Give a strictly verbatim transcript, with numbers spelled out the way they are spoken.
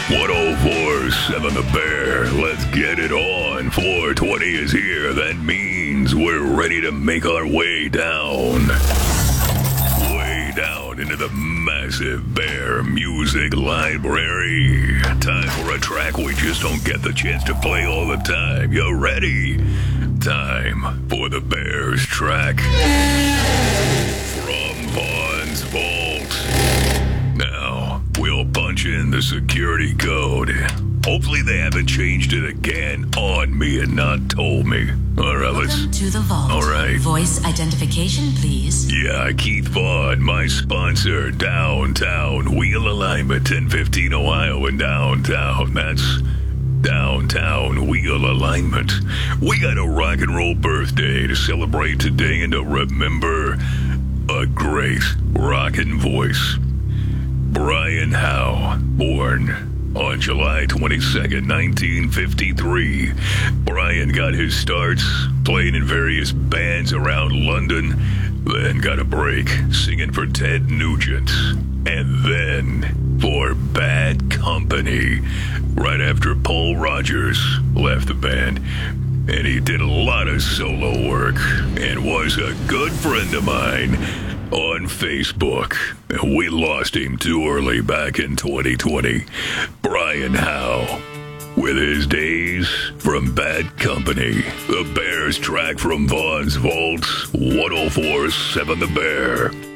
one oh four point seven The Bear. Let's get it on. four twenty is here. That means we're ready to make our way down. Way down into the massive Bear music library. Time for a track we just don't get the chance to play all the time. You ready? Time for the Bears track. From Vaughn's Vault. Now, we'll punch in the security code. Hopefully they haven't changed it again on me and not told me. All right, let's... Welcome to the vault. All right. Voice identification, please. Yeah, Keith Vaughn, my sponsor, Downtown Wheel Alignment, ten fifteen Ohio and downtown. That's Downtown Wheel Alignment. We got a rock and roll birthday to celebrate today and to remember a great rockin' voice. Brian Howe, born on July twenty-second, nineteen fifty-three. Brian got his starts playing in various bands around London, then got a break singing for Ted Nugent, and then for Bad Company, right after Paul Rogers left the band. And he did a lot of solo work and was a good friend of mine on Facebook. We lost him too early back in twenty twenty. Brian Howe, with his days from Bad Company. The Bears track from Vaughn's Vault, one oh four point seven The Bear.